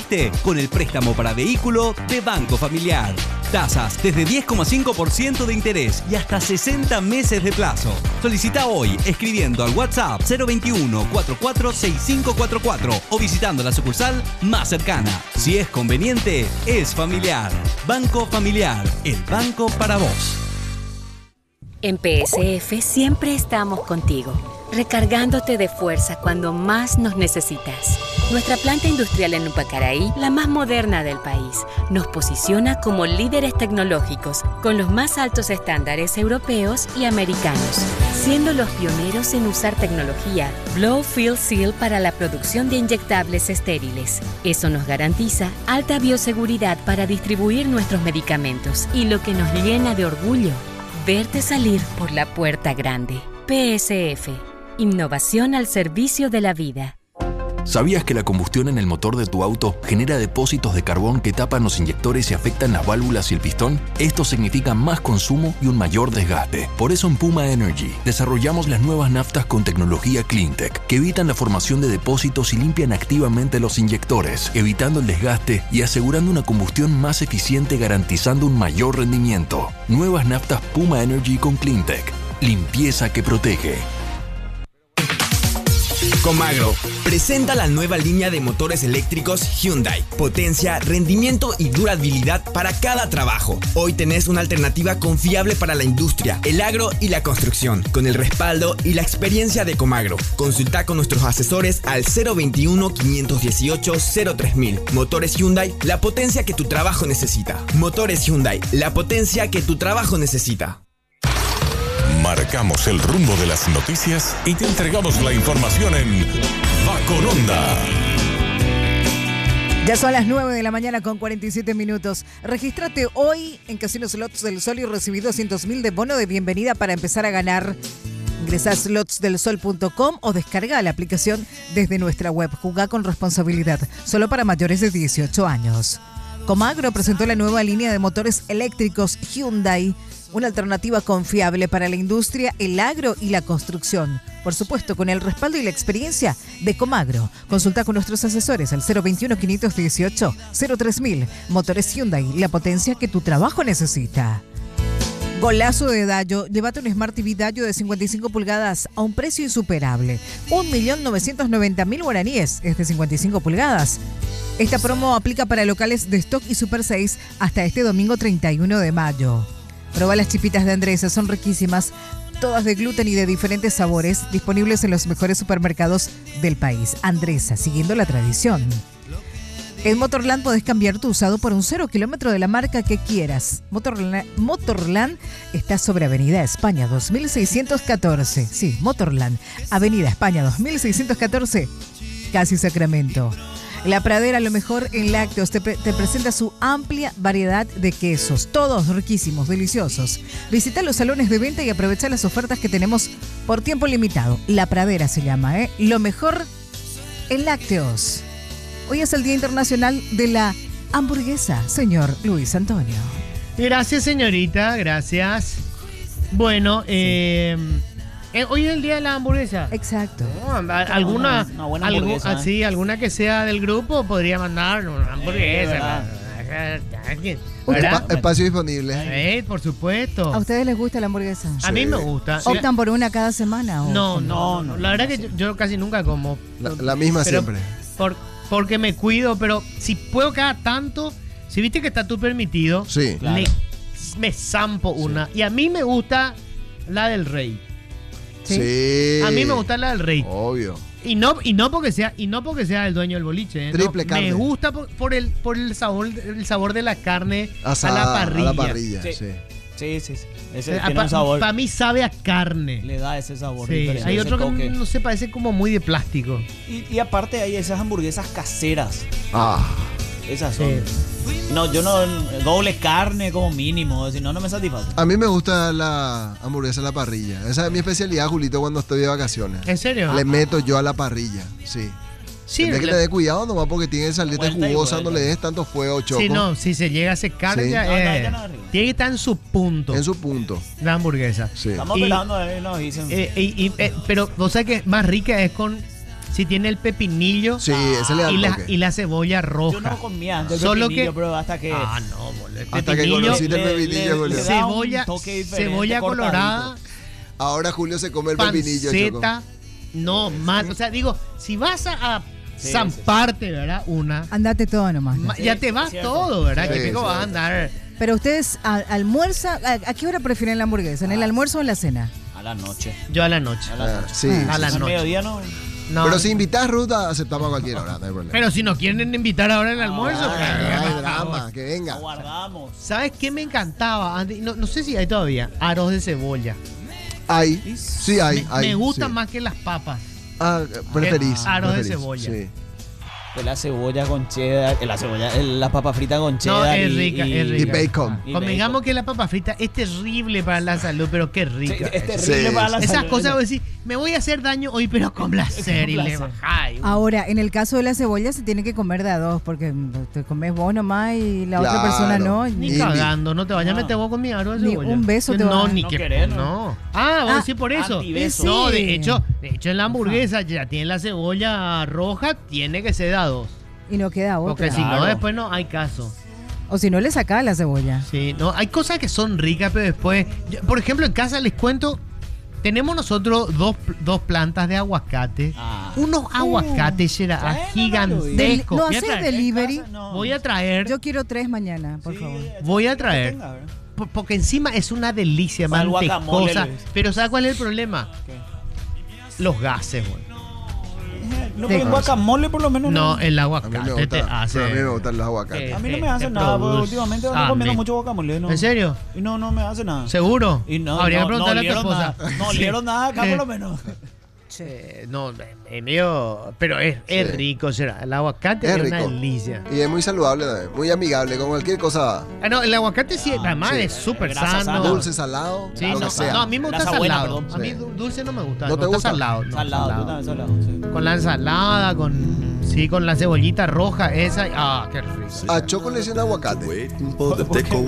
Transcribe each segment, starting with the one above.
hiciste con el préstamo para vehículo de Banco Familiar. Tasas desde 10,5% de interés y hasta 60 meses de plazo. Solicita hoy escribiendo al WhatsApp 021 44 6544 o visitando la sucursal más cercana. Si es conveniente, es familiar. Banco Familiar, el banco para vos. En PSF siempre estamos contigo, recargándote de fuerza cuando más nos necesitas. Nuestra planta industrial en Upacaraí, la más moderna del país, nos posiciona como líderes tecnológicos con los más altos estándares europeos y americanos, siendo los pioneros en usar tecnología Blow Fill Seal para la producción de inyectables estériles. Eso nos garantiza alta bioseguridad para distribuir nuestros medicamentos y lo que nos llena de orgullo, verte salir por la puerta grande. PSF. Innovación al servicio de la vida. ¿Sabías que la combustión en el motor de tu auto genera depósitos de carbón que tapan los inyectores y afectan las válvulas y el pistón? Esto significa más consumo y un mayor desgaste. Por eso en Puma Energy desarrollamos las nuevas naftas con tecnología CleanTech que evitan la formación de depósitos y limpian activamente los inyectores, evitando el desgaste y asegurando una combustión más eficiente, garantizando un mayor rendimiento. Nuevas naftas Puma Energy con CleanTech. Limpieza que protege. Comagro presenta la nueva línea de motores eléctricos Hyundai. Potencia, rendimiento y durabilidad para cada trabajo. Hoy tenés una alternativa confiable para la industria, el agro y la construcción, con el respaldo y la experiencia de Comagro. Consulta con nuestros asesores al 021 518 03000. Motores Hyundai, la potencia que tu trabajo necesita. Motores Hyundai, la potencia que tu trabajo necesita. Marcamos el rumbo de las noticias y te entregamos la información en Va con Onda. Ya son las 9 de la mañana con 47 minutos. Regístrate hoy en Casinos Slots del Sol y recibí 200.000 de bono de bienvenida para empezar a ganar. Ingresa a slotsdelsol.com o descarga la aplicación desde nuestra web. Jugá con responsabilidad, solo para mayores de 18 años. Comagro presentó la nueva línea de motores eléctricos Hyundai, una alternativa confiable para la industria, el agro y la construcción. Por supuesto, con el respaldo y la experiencia de Comagro. Consulta con nuestros asesores al 021 518 03000. Motores Hyundai, la potencia que tu trabajo necesita. Golazo de Dayo. Llévate un Smart TV Dayo de 55 pulgadas a un precio insuperable. 1.990.000 guaraníes es de 55 pulgadas. Esta promo aplica para locales de Stock y Super 6 hasta este domingo 31 de mayo. Proba las chipitas de Andresa, son riquísimas, todas de gluten y de diferentes sabores, disponibles en los mejores supermercados del país. Andresa, siguiendo la tradición. En Motorland podés cambiar tu usado por un 0 kilómetro de la marca que quieras. Motorland está sobre Avenida España 2614. Sí, Motorland, Avenida España 2614, casi Sacramento. La Pradera, lo mejor en lácteos, te presenta su amplia variedad de quesos, todos riquísimos, deliciosos. Visita los salones de venta y aprovecha las ofertas que tenemos por tiempo limitado. La Pradera se llama, lo mejor en lácteos. Hoy es el Día Internacional de la Hamburguesa, señor Luis Antonio. Gracias, señorita, gracias. Bueno, hoy es el día de la hamburguesa. Exacto. ¿Alguna buena hamburguesa, alguna que sea del grupo podría mandar una hamburguesa? Espacio disponible. Por supuesto. ¿A ustedes les gusta la hamburguesa? A mí me gusta. ¿Optan por una cada semana? No. La verdad que yo casi nunca como. La misma siempre. Porque me cuido, pero si puedo cada tanto, si viste que está tú permitido, sí, claro, me zampo una. Y a mí me gusta la del Rey. Sí. A mí me gusta la del Rey. Obvio. Y no porque sea el dueño del boliche. Triple carne. Me gusta por el sabor de la carne asada, a la parrilla. Sí. Ese tiene un sabor. Para mí sabe a carne. Le da ese sabor. Sí. Hay otro que no sé, parece como muy de plástico. Y aparte hay esas hamburguesas caseras. Esas son. Sí. No, yo no, doble carne como mínimo, si no, no me satisface. A mí me gusta la hamburguesa a la parrilla. Esa es mi especialidad, Julito, cuando estoy de vacaciones. ¿En serio? Le meto yo a la parrilla, sí. Sí, tienes que tener cuidado nomás porque tiene que salirte jugosa, no le des tanto fuego, choco. Sí, no, si se llega a secar, tiene que estar en su punto. En su punto. La hamburguesa. Sí. Estamos pelando, nos dicen. Pero vos sabés que más rica es con si tiene el pepinillo Sí, ese le da el toque. y la cebolla roja. Yo no comía antes Solo pepinillo, que pero hasta que... no, boludo. Hasta que conociste el pepinillo, Julio. le da un Cebolla, toque diferente, cebolla cortadito. colorada, Ahora Julio se come el pepinillo, Choco. panceta, no más. O sea, digo, si vas a Sí, zamparte, ¿verdad? Una, Andate todo nomás. ya te vas cierto. todo, ¿verdad? Sí, ¿Qué pico sí. vas a andar? Pero ustedes almuerzan, ¿a qué hora prefieren la hamburguesa? ¿En el almuerzo o en la cena? A la noche. Yo a la noche. A la noche. Sí, A sí, la sí. Al noche. mediodía no. No, Pero si invitas Ruth, aceptamos a cualquier hora, no hay problema. pero si nos quieren invitar ahora en el almuerzo, No hay pues, drama, que venga. Aguardamos. ¿sabes qué me encantaba? Antes? No sé si hay todavía. Arroz de cebolla. Hay, sí hay. Me gusta sí. más que las papas. Ah, preferís. Arroz de preferís, cebolla. Sí. Pues la cebolla con cheddar, la papa frita con No, cheddar. es rica, es Y rica. bacon. Y Convengamos bacon. que la papa frita es terrible para la salud, pero qué Sí, rica. es terrible Sí. para la Esas salud. cosas, vos decís, me voy a hacer daño hoy, pero con placer. Y le placer. bajáis. Ahora, en el caso de la cebolla se tiene que comer de a dos, porque te comes vos nomás y la otra Claro. persona no. Ni Y- cagando, no te vayas a No. meter vos con mi arroz de Ni cebolla. un beso te No, va a- ni No que querés, ¿no? no. Ah, vos decís por eso. Antibeso. No, Sí. de hecho en la hamburguesa ya tiene la cebolla roja, tiene que ser de a dos. Y no queda otra. Porque si no, Claro. después no hay caso. O si no, le sacás la cebolla. Sí, no, hay cosas que son ricas, pero después. Por ejemplo, en casa les cuento. Tenemos nosotros dos plantas de aguacate. Ah. Unos aguacates Tráemelo, gigantescos. ¿No Voy a haces traer- delivery? No. Voy a traer. Yo quiero 3 mañana, por favor. Voy a traer. Tenga, ¿verdad? Porque encima es una delicia, Para el guacamole, mantecosa. Luis. Pero ¿sabes cuál es el problema? ¿Qué? Los gases, güey. No, pero en guacamole por lo menos No, el A mí aguacate me te gusta, hace. pero a mí me gustan los aguacates. A mí no te- me hace te nada, porque produce. últimamente ando A comiendo mí. mucho guacamole. ¿no? ¿En serio? Y no me hace nada. ¿Seguro? Y no, Habría no, que preguntarle no a tu olieron esposa. nada. No olieron nada acá por lo menos. No, medio. Pero es rico, será. El aguacate es, Es una rico. delicia. Y es muy saludable también, muy amigable, con cualquier cosa. Ah, no, el aguacate sí, además sí. es súper Grasa sano. sana. Dulce, salado, Sí, lo no, que sea. no, a mí me gusta Grasa buena, salado. perdón. A mí Sí. dulce no me gusta. ¿No me te gusta gusta? salado. no, Salado, tú también salado. Sí. Con la ensalada, con la cebollita roja esa. Ah, qué rico. A Choco le dicen aguacate. Un pote con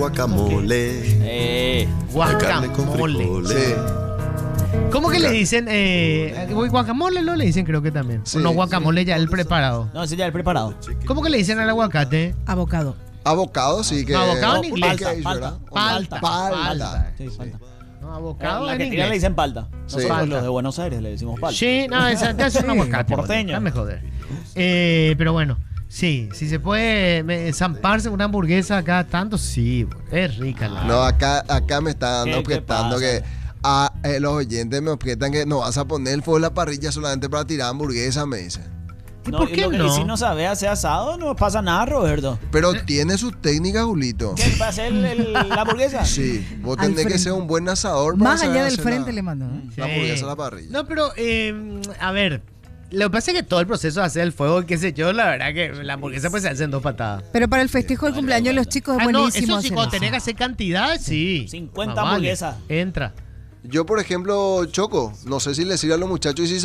guacamole. Carne con Guacamole. frijoles. Sí. ¿Cómo que le dicen? Guacamole no le dicen, creo que también. Sí, O no, guacamole ya el preparado. No, ese ya el preparado. ¿Cómo que le dicen al aguacate? Abocado. Abocado, sí que. Abocado en No, inglés. pancake, ¿verdad? Palta. Palta. Sí, falta. No, abocado La en que tiran le inglés. dicen palta. Sí. Nosotros Palta. los de Buenos Aires le decimos palta. Sí, no, esa es un aguacate. porteño. Déjame joder. Pero bueno, sí, si se puede zamparse una hamburguesa acá tanto, sí, es rica la. No, acá me están ¿Qué te objetando pasa? que los oyentes me objetan que no vas a poner el fuego en la parrilla solamente para tirar hamburguesa, me dicen. ¿Y No, por qué lo que- no? Y si no sabe hacer asado, no pasa nada, Roberto. Pero tiene sus técnicas, Julito. ¿Qué? ¿Para hacer la hamburguesa? Sí, vos Al tenés que frente. ser un buen asador para Más allá saber del hacer frente la- le mando. ¿no? la hamburguesa a la parrilla. No, pero, a ver, lo que pasa es que todo el proceso de hacer el fuego, qué sé yo, la verdad que la hamburguesa pues se hace en 2 patadas. Pero para el festejo del cumpleaños los chicos es Ah, no, buenísimo. eso sí, hacer cuando eso. tenés que hacer cantidad, sí. 50 Más vale. hamburguesas. Entra. Yo, por ejemplo, Choco, no sé si les sirve a los muchachos y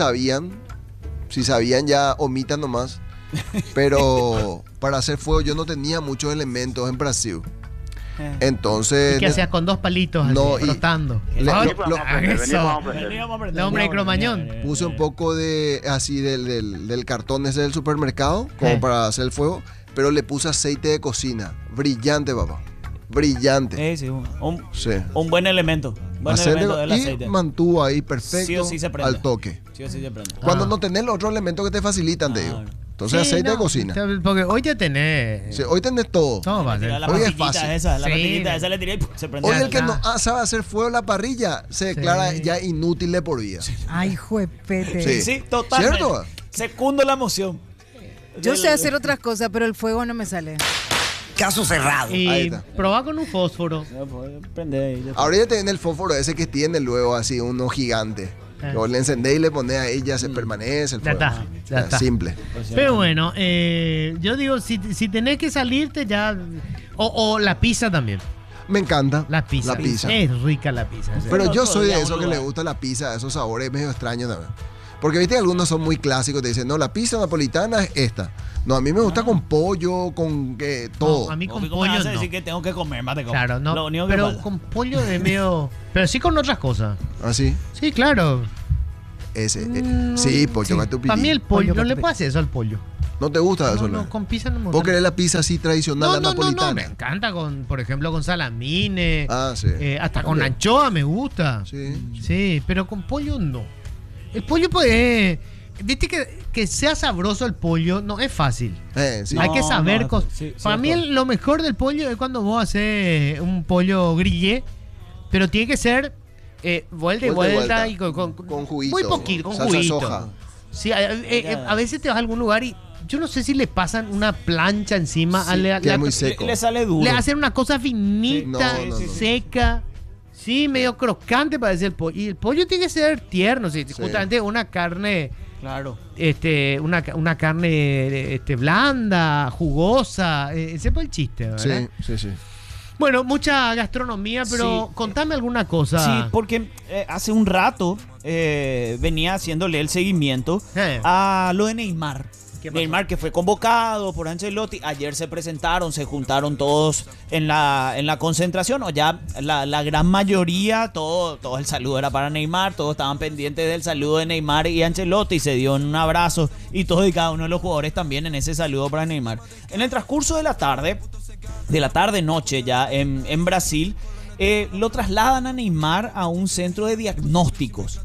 si sabían ya omitan nomás. Pero para hacer fuego yo no tenía muchos elementos en Brasil. Entonces... ¿Y qué hacías con 2 palitos así, No, y- frotando? Le- Ay, lo- eso. Veníamos a aprender. El hombre de Cromañón. Puse un poco de así del cartón ese del supermercado, como para hacer el fuego, pero le puse aceite de cocina. Brillante, papá. Brillante. Sí, Sí. un buen elemento. Buen Aceite elemento del y aceite. mantuvo ahí perfecto Sí o sí se prende. al toque. Sí o sí se prende. Cuando Ah. no tenés los otros elementos que te facilitan, te digo. Entonces, Sí, aceite de no, cocina. Porque hoy ya tenés. Sí, hoy tenés todo. Todo va a ser. Tira la Hoy es pastillita fácil. esa, la Sí. pastillita esa le tiré y ¡pum! Se prende. Hoy Ya el que está. no sabe hacer fuego en la parrilla se declara Sí. ya inútil de por vida. Ay, juepete. Sí. Sí, totalmente. ¿Cierto? Secundo la emoción. Yo sé hacer otras cosas, pero el fuego no me sale. Caso cerrado. Ahí Y está. probá con un fósforo. Prende ahí. ya está. Ahora ya tienen el fósforo ese que tiene luego así, uno gigante. Ah. Luego le encendés y le pones ahí, ya se permanece el Ya fuego. está, ya está. Simple. Pero bueno, yo digo, si tenés que salirte ya. O la pizza también. Me encanta. La pizza. La pizza. Es rica la pizza. Pero No, yo soy de todavía esos un que le lugar. gusta la pizza, esos sabores medio extraños también. Porque viste que algunos son muy clásicos, te dicen, no, la pizza napolitana es esta. No, a mí me gusta con pollo, con todo. No, a mí con ¿Cómo me pollo vas a no. decir que tengo que comer mate con? Claro, no. Lo único que Pero falta. con pollo de medio. Pero sí con otras cosas. Así. Sí, claro. Sí, pollo catupiry. Para mí el pollo, no le puedo hacer eso al pollo. ¿No te gusta eso? No, con pizza no me gusta. ¿Vos querés la pizza así tradicional, la napolitana? No, me encanta, por ejemplo, con salamine. Sí. Hasta con anchoa me gusta. Sí, pero con pollo no. El pollo pues... Viste que sea sabroso el pollo no es fácil. Hay que saber cosas. Para mí lo mejor del pollo es cuando vos haces un pollo grillé, pero tiene que ser vuelta y con juguito. Muy poquito, con salsa juguito. Soja. Sí, a veces te vas a algún lugar y yo no sé si le pasan una plancha encima. Queda muy seco. Le sale duro. Le hacen una cosa finita, seca. Sí, medio crocante parece el pollo. Y el pollo tiene que ser tierno, justamente una carne... Claro. Una carne blanda, jugosa. Ese fue el chiste, ¿verdad? Sí. Bueno, mucha gastronomía, pero contame alguna cosa. Sí, porque hace un rato venía haciéndole el seguimiento a lo de Neymar. Neymar, que fue convocado por Ancelotti. Ayer se juntaron todos en la concentración, o ya la gran mayoría, todo el saludo era para Neymar, todos estaban pendientes del saludo de Neymar y Ancelotti, se dio un abrazo y todos y cada uno de los jugadores también en ese saludo para Neymar. En el transcurso de la tarde-noche ya en Brasil, lo trasladan a Neymar a un centro de diagnósticos.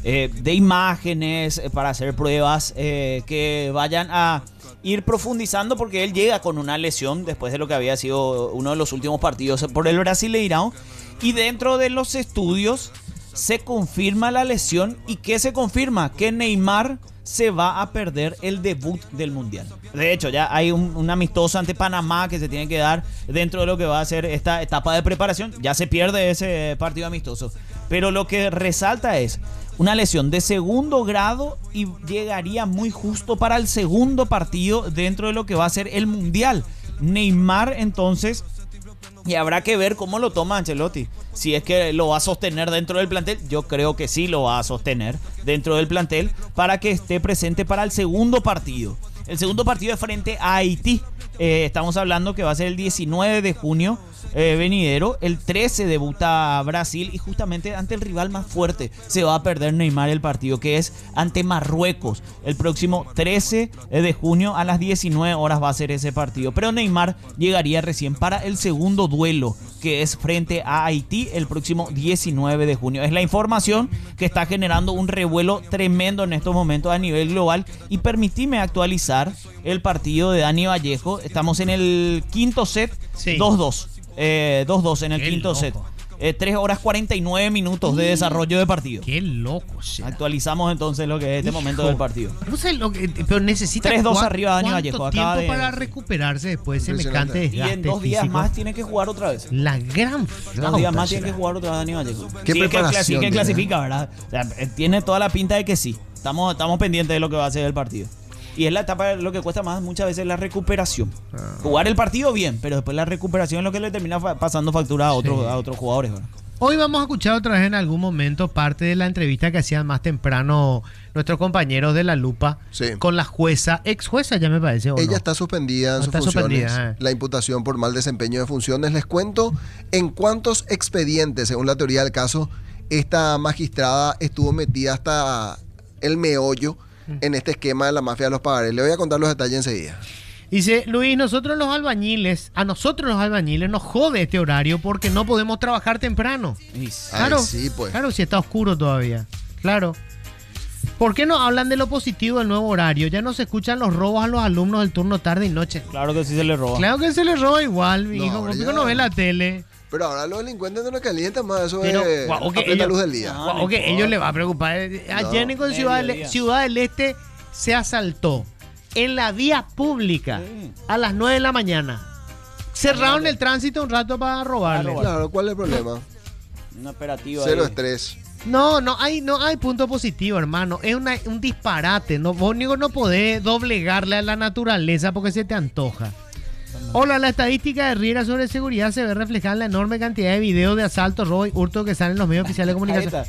De imágenes para hacer pruebas que vayan a ir profundizando, porque él llega con una lesión después de lo que había sido uno de los últimos partidos por el Brasileirão, y dentro de los estudios se confirma la lesión. ¿Y qué se confirma? Que Neymar se va a perder el debut del Mundial. De hecho, ya hay un amistoso ante Panamá que se tiene que dar dentro de lo que va a ser esta etapa de preparación. Ya se pierde ese partido amistoso. Pero lo que resalta es una lesión de segundo grado y llegaría muy justo para el segundo partido dentro de lo que va a ser el Mundial. Neymar, entonces, y habrá que ver cómo lo toma Ancelotti. Si es que lo va a sostener dentro del plantel, yo creo que sí lo va a sostener dentro del plantel para que esté presente para el segundo partido. El segundo partido es frente a Haití. Estamos hablando que va a ser el 19 de junio venidero. El 13 debuta Brasil y justamente ante el rival más fuerte se va a perder Neymar el partido, que es ante Marruecos. El próximo 13 de junio a las 19 horas va a ser ese partido. Pero Neymar llegaría recién para el segundo duelo, que es frente a Haití el próximo 19 de junio. Es la información que está generando un revuelo tremendo en estos momentos a nivel global. Y permitime actualizar el partido de Dani Vallejo. Estamos en el quinto set, 2-2. 2-2 en el quinto set. 3 horas 49 minutos de desarrollo de partido. Qué loco. Actualizamos entonces lo que es este momento del partido. No sé pero necesita 3-2 arriba Dani Vallejo. ¿Cuánto tiempo para recuperarse después de semejante desgaste? Y en 2 días más tiene que jugar otra vez. La gran flauta. 2 días más tiene que jugar otra vez Dani Vallejo. ¿Qué preparación? Que clasifica, ¿verdad? O sea, tiene toda la pinta de que sí. Estamos pendientes de lo que va a ser el partido. Y es la etapa, lo que cuesta más muchas veces, la recuperación. Jugar el partido bien, pero después la recuperación es lo que le termina pasando factura a otros jugadores, ¿verdad? Hoy vamos a escuchar otra vez en algún momento parte de la entrevista que hacían más temprano nuestros compañeros de La Lupa con la jueza, ex jueza ya me parece. Ella está suspendida en sus funciones. La imputación por mal desempeño de funciones. Les cuento en cuántos expedientes, según la teoría del caso, esta magistrada estuvo metida hasta el meollo en este esquema de la mafia de los pagarés. Le voy a contar los detalles enseguida. Dice Luis, a nosotros los albañiles nos jode este horario porque no podemos trabajar temprano. Claro, sí, pues. Claro, si está oscuro todavía. Claro. ¿Por qué no hablan de lo positivo del nuevo horario? Ya no se escuchan los robos a los alumnos del turno tarde y noche. Claro que sí se les roba. Claro que se les roba igual, mi hijo. ¿Por qué no ve la tele? Pero ahora los delincuentes no nos calientan más, eso pero, es a plena luz del día. Ellos les va a preocupar. Ayer en Ciudad del Este se asaltó en la vía pública a las 9 de la mañana. Cerraron el tránsito un rato para robarle. Claro, ¿cuál es el problema? Un operativo. Cero estrés. No hay punto positivo, hermano. Es un disparate. Vos no podés doblegarle a la naturaleza porque se te antoja. Hola, la estadística de Riera sobre seguridad se ve reflejada en la enorme cantidad de videos de asaltos, robo y hurto que salen en los medios oficiales de comunicación.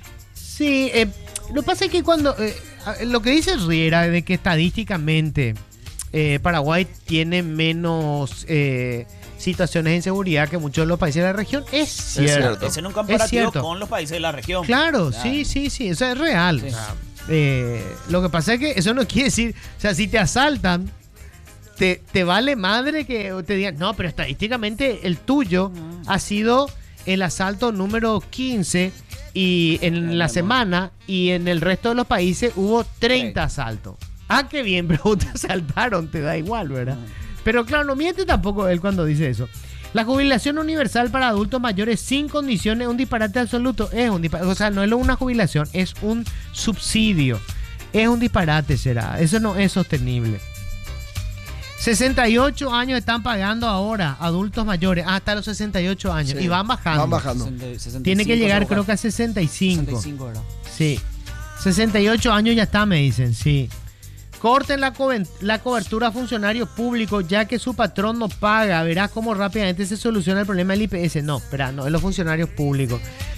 Sí, lo que pasa es que cuando lo que dice Riera de que estadísticamente Paraguay tiene menos situaciones de inseguridad que muchos de los países de la región, es cierto. Es en un comparativo con los países de la región. Claro, sí, eso es real. Sí. Lo que pasa es que eso no quiere decir, o sea, si te asaltan, te vale madre que te digan, no, pero estadísticamente el tuyo ha sido el asalto número 15 y en la semana, y en el resto de los países hubo 30 asaltos. Ah, qué bien, pero te asaltaron, te da igual, ¿verdad? Pero claro, no miente tampoco él cuando dice eso. La jubilación universal para adultos mayores sin condiciones es un disparate absoluto. Es un disparate, o sea, no es una jubilación, es un subsidio. Es un disparate, será. Eso no es sostenible. 68 años están pagando ahora adultos mayores, hasta los 68 años. Sí, y van bajando. Van bajando. 65, tiene que llegar, creo que a 65. 65, ¿verdad? Sí. 68 años ya está, me dicen, sí. Corten la cobertura a funcionarios públicos ya que su patrón no paga. Verás cómo rápidamente se soluciona el problema del IPS. No, espera, no, es los funcionarios públicos.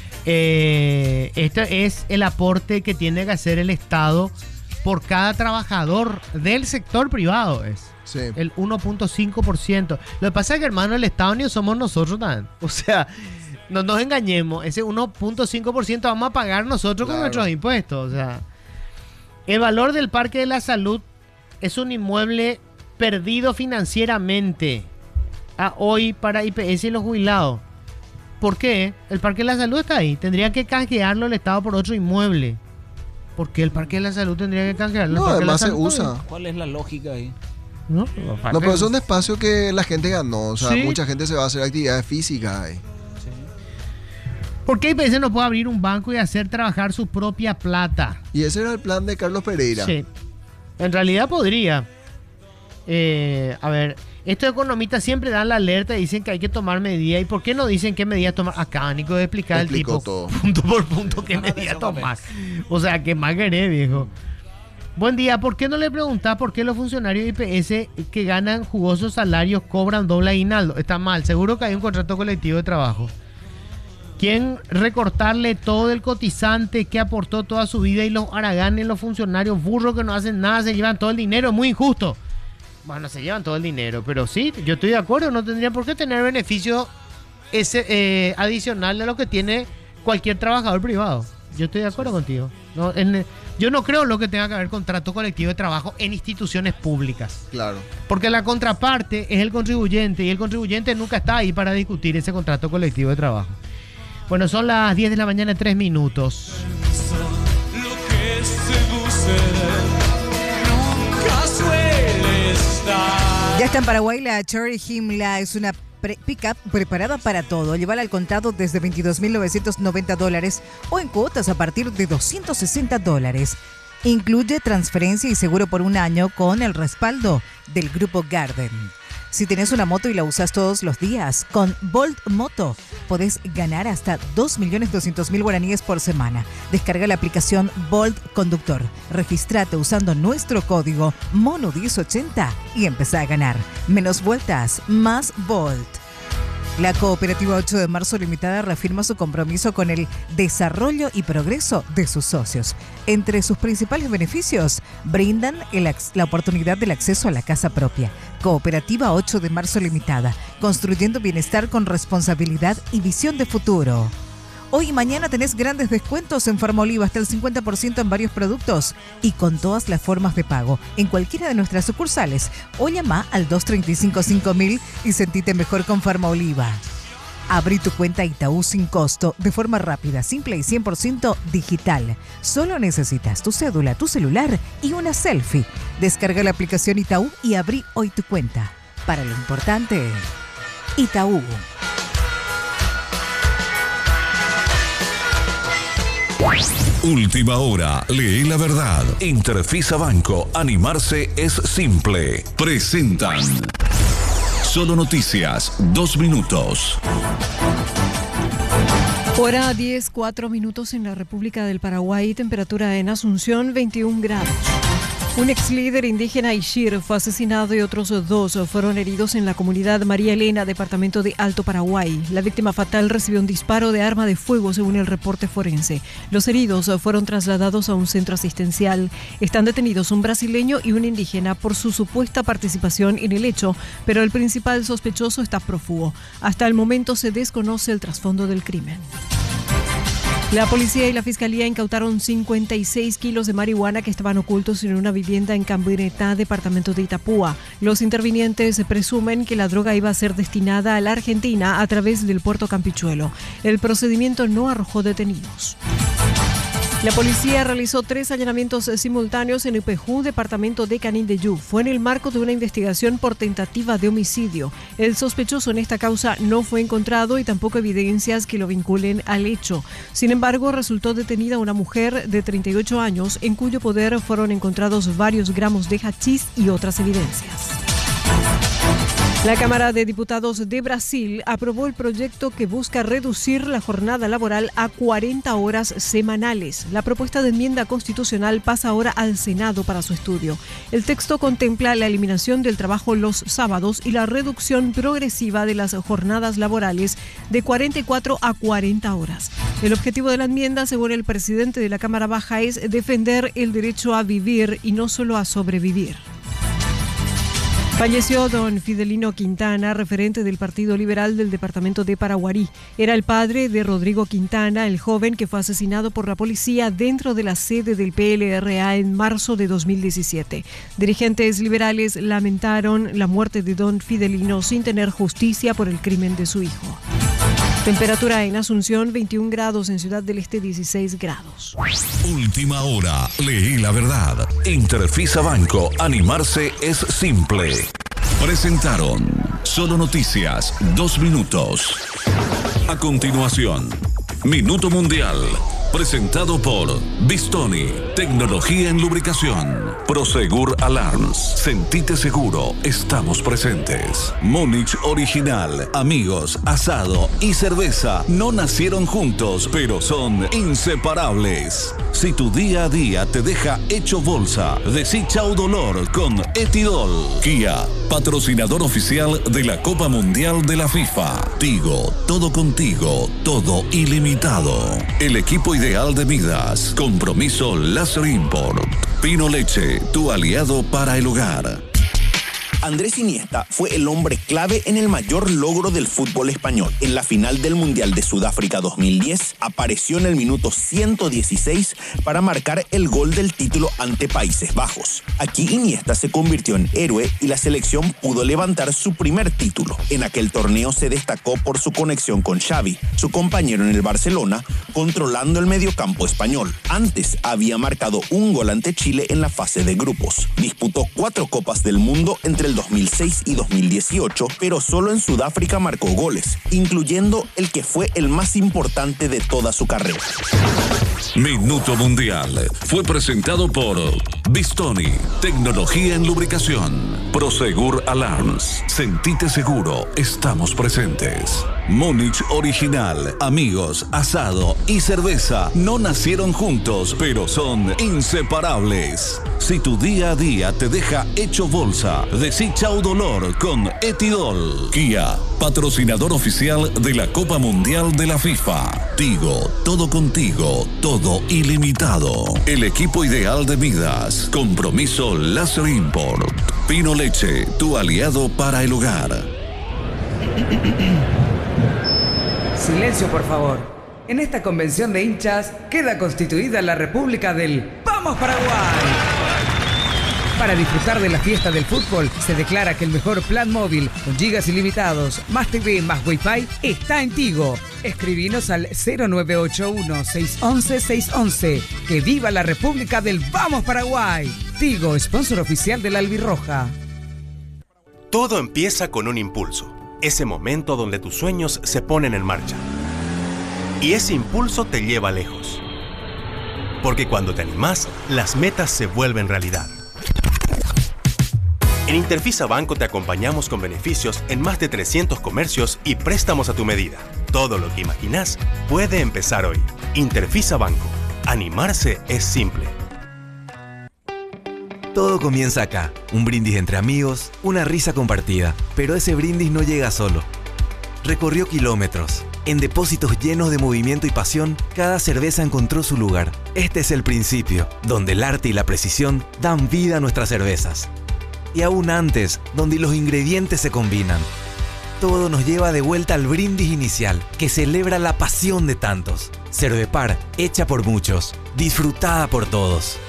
Este es el aporte que tiene que hacer el Estado por cada trabajador del sector privado. Sí. El 1.5%. Lo que pasa es que, hermano, el Estado ni somos nosotros también. O sea, no nos engañemos. Ese 1.5% vamos a pagar nosotros con nuestros impuestos. O sea, el valor del Parque de la Salud es un inmueble perdido financieramente hoy para IPS y los jubilados. ¿Por qué? El Parque de la Salud está ahí. Tendría que canjearlo el Estado por otro inmueble. ¿Por qué el Parque de la Salud tendría que canjearlo? No, además se usa. ¿Cuál es la lógica ahí? No, pero es un espacio que la gente ganó. O sea, sí, mucha gente se va a hacer actividades físicas ahí. ¿Por qué IPS no puede abrir un banco y hacer trabajar su propia plata? Y ese era el plan de Carlos Pereira. Sí. En realidad podría. A ver, estos economistas siempre dan la alerta y dicen que hay que tomar medidas. ¿Y por qué no dicen qué medidas tomar? Acá Nico debe explicar el tipo todo, punto por punto, qué medidas tomar. O sea, ¿qué más querés, viejo? Buen día, ¿por qué no le preguntás por qué los funcionarios de IPS que ganan jugosos salarios cobran doble aguinaldo? Está mal, seguro que hay un contrato colectivo de trabajo. ¿Quién recortarle todo el cotizante que aportó toda su vida y los haraganes, los funcionarios burros que no hacen nada, se llevan todo el dinero? Es muy injusto. Bueno, se llevan todo el dinero, pero sí, yo estoy de acuerdo, no tendrían por qué tener beneficio adicional a lo que tiene cualquier trabajador privado. Yo estoy de acuerdo contigo. No, yo no creo lo que tenga que haber contrato colectivo de trabajo en instituciones públicas. Claro. Porque la contraparte es el contribuyente y el contribuyente nunca está ahí para discutir ese contrato colectivo de trabajo. Bueno, son las 10 de la mañana, 3 minutos. Ya está en Paraguay la Cherry Himla, es una pickup preparada para todo. Llévala al contado desde $22,990 o en cuotas a partir de $260. Incluye transferencia y seguro por un año con el respaldo del Grupo Garden. Si tenés una moto y la usas todos los días, con Bolt Moto podés ganar hasta 2.200.000 guaraníes por semana. Descarga la aplicación Bolt Conductor. Regístrate usando nuestro código MONO1080 y empezá a ganar. Menos vueltas, más Bolt. La Cooperativa 8 de Marzo Limitada reafirma su compromiso con el desarrollo y progreso de sus socios. Entre sus principales beneficios, brindan la oportunidad del acceso a la casa propia. Cooperativa 8 de Marzo Limitada, construyendo bienestar con responsabilidad y visión de futuro. Hoy y mañana tenés grandes descuentos en Farmaoliva, hasta el 50% en varios productos y con todas las formas de pago en cualquiera de nuestras sucursales. O llama al 235-5000 y sentite mejor con Farmaoliva. Abrí tu cuenta Itaú sin costo, de forma rápida, simple y 100% digital. Solo necesitas tu cédula, tu celular y una selfie. Descarga la aplicación Itaú y abrí hoy tu cuenta. Para lo importante, Itaú. Última hora, lee la verdad. Interfisa Banco, animarse es simple. Presentan Solo Noticias, 2 minutos. Hora 10, 4 minutos en la República del Paraguay. Temperatura en Asunción, 21 grados. Un ex líder indígena Ishir fue asesinado y otros 2 fueron heridos en la comunidad María Elena, departamento de Alto Paraguay. La víctima fatal recibió un disparo de arma de fuego, según el reporte forense. Los heridos fueron trasladados a un centro asistencial. Están detenidos un brasileño y un indígena por su supuesta participación en el hecho, pero el principal sospechoso está prófugo. Hasta el momento se desconoce el trasfondo del crimen. La policía y la fiscalía incautaron 56 kilos de marihuana que estaban ocultos en una vivienda en Camburetá, departamento de Itapúa. Los intervinientes presumen que la droga iba a ser destinada a la Argentina a través del puerto Campichuelo. El procedimiento no arrojó detenidos. La policía realizó 3 allanamientos simultáneos en Ipejú, departamento de Canindeyú. Fue en el marco de una investigación por tentativa de homicidio. El sospechoso en esta causa no fue encontrado y tampoco evidencias que lo vinculen al hecho. Sin embargo, resultó detenida una mujer de 38 años en cuyo poder fueron encontrados varios gramos de hachís y otras evidencias. La Cámara de Diputados de Brasil aprobó el proyecto que busca reducir la jornada laboral a 40 horas semanales. La propuesta de enmienda constitucional pasa ahora al Senado para su estudio. El texto contempla la eliminación del trabajo los sábados y la reducción progresiva de las jornadas laborales de 44 a 40 horas. El objetivo de la enmienda, según el presidente de la Cámara Baja, es defender el derecho a vivir y no solo a sobrevivir. Falleció don Fidelino Quintana, referente del Partido Liberal del departamento de Paraguarí. Era el padre de Rodrigo Quintana, el joven que fue asesinado por la policía dentro de la sede del PLRA en marzo de 2017. Dirigentes liberales lamentaron la muerte de don Fidelino sin tener justicia por el crimen de su hijo. Temperatura en Asunción, 21 grados, en Ciudad del Este, 16 grados. Última hora, leí la verdad. Interfisa Banco, animarse es simple. Presentaron Solo Noticias, 2 minutos. A continuación, Minuto Mundial. Presentado por Bistoni, tecnología en lubricación. Prosegur Alarms, sentite seguro, estamos presentes. Múnich Original, amigos, asado y cerveza no nacieron juntos, pero son inseparables. Si tu día a día te deja hecho bolsa, decí chau dolor con Etidol. Kia, patrocinador oficial de la Copa Mundial de la FIFA. Tigo, todo contigo, todo ilimitado. El equipo ideal de Midas. Compromiso Láser Import. Pino Leche, tu aliado para el hogar. Andrés Iniesta fue el hombre clave en el mayor logro del fútbol español. En la final del Mundial de Sudáfrica 2010, apareció en el minuto 116 para marcar el gol del título ante Países Bajos. Aquí Iniesta se convirtió en héroe y la selección pudo levantar su primer título. En aquel torneo se destacó por su conexión con Xavi, su compañero en el Barcelona, controlando el mediocampo español. Antes había marcado un gol ante Chile en la fase de grupos. Disputó 4 Copas del Mundo entre el 2006 y 2018, pero solo en Sudáfrica marcó goles, incluyendo el que fue el más importante de toda su carrera. Minuto Mundial fue presentado por Bistoni, tecnología en lubricación. Prosegur Alarms, sentite seguro, estamos presentes. Múnich Original, amigos, asado y cerveza no nacieron juntos, pero son inseparables. Si tu día a día te deja hecho bolsa, decí chau dolor con Etidol. Kia, patrocinador oficial de la Copa Mundial de la FIFA. Tigo, todo contigo, todo ilimitado. El equipo ideal de Midas. Compromiso Láser Import. Pino Leche, tu aliado para el hogar. Silencio, por favor. En esta convención de hinchas queda constituida la República del ¡Vamos Paraguay! Para disfrutar de la fiesta del fútbol, se declara que el mejor plan móvil con gigas ilimitados, más TV, más Wi-Fi, está en Tigo. Escribinos al 0981-611-611. ¡Que viva la República del Vamos Paraguay! Tigo, sponsor oficial de la Albirroja. Todo empieza con un impulso. Ese momento donde tus sueños se ponen en marcha. Y ese impulso te lleva lejos. Porque cuando te animás, las metas se vuelven realidad. En Interfisa Banco te acompañamos con beneficios en más de 300 comercios y préstamos a tu medida. Todo lo que imaginás puede empezar hoy. Interfisa Banco. Animarse es simple. Todo comienza acá. Un brindis entre amigos, una risa compartida. Pero ese brindis no llega solo. Recorrió kilómetros. En depósitos llenos de movimiento y pasión, cada cerveza encontró su lugar. Este es el principio, donde el arte y la precisión dan vida a nuestras cervezas. Y aún antes, donde los ingredientes se combinan. todo nos lleva de vuelta al brindis inicial, que celebra la pasión de tantos. Cervepar, hecha por muchos, disfrutada por todos.